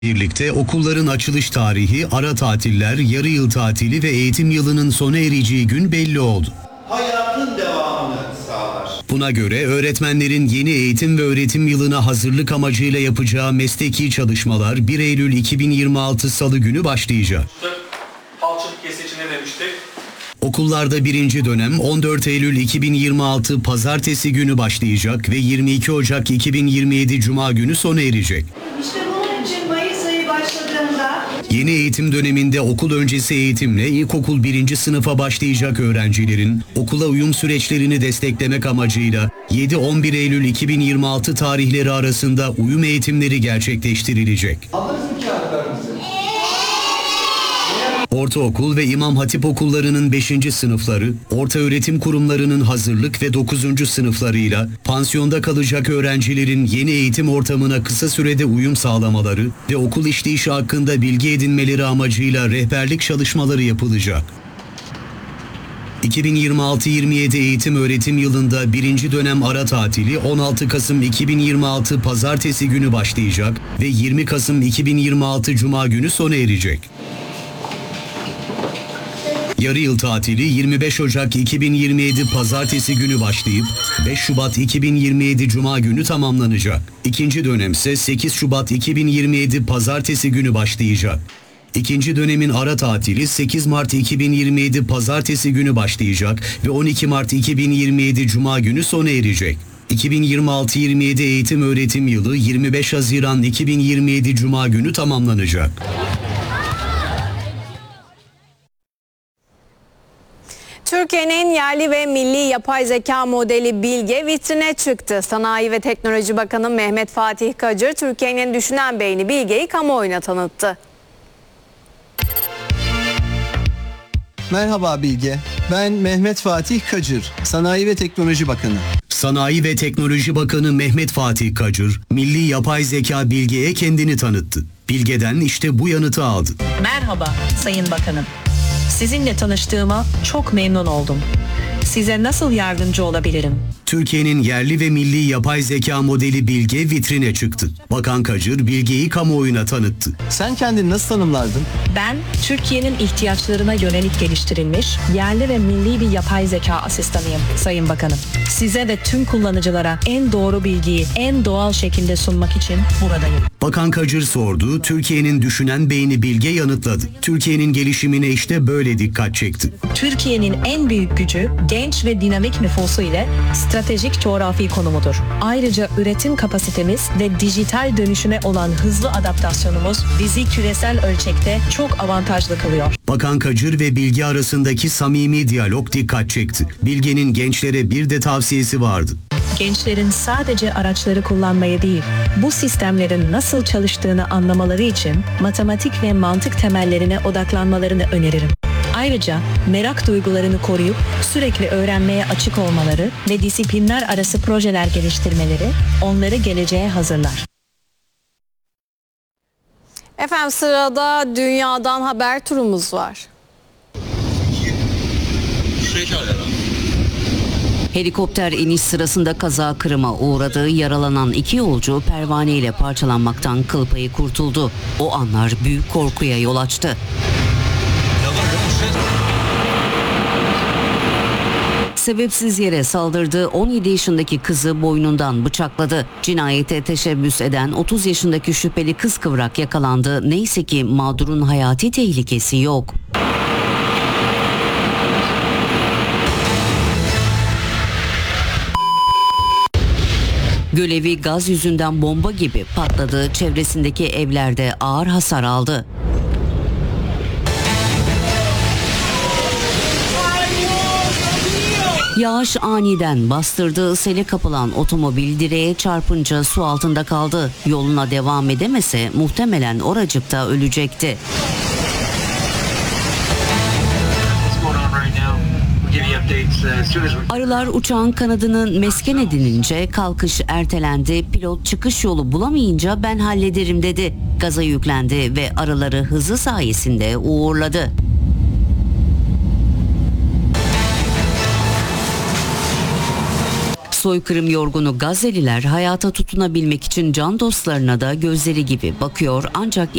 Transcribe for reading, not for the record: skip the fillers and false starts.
Birlikte okulların açılış tarihi, ara tatiller, yarı yıl tatili ve eğitim yılının sona ereceği gün belli oldu. Hayatın devamını sağlar. Buna göre öğretmenlerin yeni eğitim ve öğretim yılına hazırlık amacıyla yapacağı mesleki çalışmalar 1 Eylül 2026 Salı günü başlayacak. Halçılık keseci ne demiştik? Okullarda birinci dönem 14 Eylül 2026 Pazartesi günü başlayacak ve 22 Ocak 2027 Cuma günü sona erecek. İşte bunun için Mayıs ayı başladığında Yeni eğitim döneminde okul öncesi eğitimle ilkokul 1. sınıfa başlayacak öğrencilerin okula uyum süreçlerini desteklemek amacıyla 7-11 Eylül 2026 tarihleri arasında uyum eğitimleri gerçekleştirilecek. Ortaokul ve İmam Hatip okullarının 5. sınıfları, ortaöğretim kurumlarının hazırlık ve 9. sınıflarıyla pansiyonda kalacak öğrencilerin yeni eğitim ortamına kısa sürede uyum sağlamaları ve okul işleyişi hakkında bilgi edinmeleri amacıyla rehberlik çalışmaları yapılacak. 2026-27 eğitim öğretim yılında birinci dönem ara tatili 16 Kasım 2026 Pazartesi günü başlayacak ve 20 Kasım 2026 Cuma günü sona erecek. Yarı yıl tatili 25 Ocak 2027 Pazartesi günü başlayıp 5 Şubat 2027 Cuma günü tamamlanacak. İkinci dönemse 8 Şubat 2027 Pazartesi günü başlayacak. İkinci dönemin ara tatili 8 Mart 2027 Pazartesi günü başlayacak ve 12 Mart 2027 Cuma günü sona erecek. 2026-27 eğitim öğretim yılı 25 Haziran 2027 Cuma günü tamamlanacak. Türkiye'nin yerli ve milli yapay zeka modeli Bilge vitrine çıktı. Sanayi ve Teknoloji Bakanı Mehmet Fatih Kacır, Türkiye'nin düşünen beyni Bilge'yi kamuoyuna tanıttı. Merhaba Bilge, ben Mehmet Fatih Kacır, Sanayi ve Teknoloji Bakanı. Sanayi ve Teknoloji Bakanı Mehmet Fatih Kacır, milli yapay zeka Bilge'ye kendini tanıttı. Bilge'den işte bu yanıtı aldı. Merhaba Sayın Bakanım. Sizinle tanıştığıma çok memnun oldum. Size nasıl yardımcı olabilirim? Türkiye'nin yerli ve milli yapay zeka modeli Bilge vitrine çıktı. Bakan Kacır Bilge'yi kamuoyuna tanıttı. Sen kendini nasıl tanımlardın? Ben Türkiye'nin ihtiyaçlarına yönelik geliştirilmiş yerli ve milli bir yapay zeka asistanıyım Sayın Bakanım. Size ve tüm kullanıcılara en doğru bilgiyi en doğal şekilde sunmak için buradayım. Bakan Kacır sordu, Türkiye'nin düşünen beyni Bilge yanıtladı. Türkiye'nin gelişimine işte böyle dikkat çekti. Türkiye'nin en büyük gücü genç ve dinamik nüfusu ile stratejik coğrafi konumudur. Ayrıca üretim kapasitemiz ve dijital dönüşüme olan hızlı adaptasyonumuz bizi küresel ölçekte çok avantajlı kılıyor. Bakan Kacır ve Bilge arasındaki samimi diyalog dikkat çekti. Bilge'nin gençlere bir de tavsiyesi vardı. Gençlerin sadece araçları kullanmayı değil, bu sistemlerin nasıl çalıştığını anlamaları için matematik ve mantık temellerine odaklanmalarını öneririm. Ayrıca merak duygularını koruyup sürekli öğrenmeye açık olmaları ve disiplinler arası projeler geliştirmeleri onları geleceğe hazırlar. Efendim sırada dünyadan haber turumuz var. Helikopter iniş sırasında kaza kırıma uğradı. Yaralanan 2 yolcu pervane ile parçalanmaktan kıl payı kurtuldu. O anlar büyük korkuya yol açtı. Sebepsiz yere saldırdığı 17 yaşındaki kızı boynundan bıçakladı. Cinayete teşebbüs eden 30 yaşındaki şüpheli kıskıvrak yakalandı. Neyse ki mağdurun hayati tehlikesi yok. Gölevi gaz yüzünden bomba gibi patladı. Çevresindeki evlerde ağır hasar aldı. Yağış aniden bastırdı. Sele kapılan otomobil direğe çarpınca su altında kaldı. Yoluna devam edemese muhtemelen oracıkta ölecekti. Arılar uçağın kanadını mesken edinince kalkış ertelendi. Pilot çıkış yolu bulamayınca ben hallederim dedi. Gaza yüklendi ve arıları hızı sayesinde uğurladı. Soykırım yorgunu Gazze'liler hayata tutunabilmek için can dostlarına da gözleri gibi bakıyor ancak